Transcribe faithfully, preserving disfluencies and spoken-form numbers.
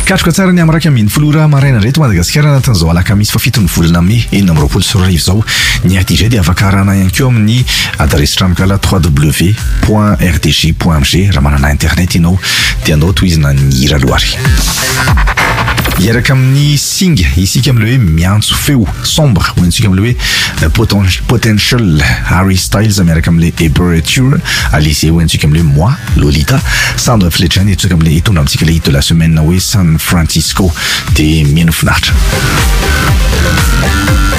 Katroka tsara ny amraka amin'ny folora maraina reto Madagasikara anatin'izao alakamisy fa fito ny volana Mai enina amby roapolo sy roa arivo zao. Ny A D G dia afaka arahana ihany koa amin'ny adresse tramokala w w w point r d j point m g raha manana internet ianao dia anao tohizina ny hira loary. Iaraka amin'ny singa isika am'le hoe miantso feo sombre ho antsika am'le hoe potential Harry Styles miaraka am'le Eberature Alizé ho antsika am'le moi Lolita Sandra Fletchani antsika am'le hitondra amintsika le hit de la semaine hoe San Francisco de mieno finaritra.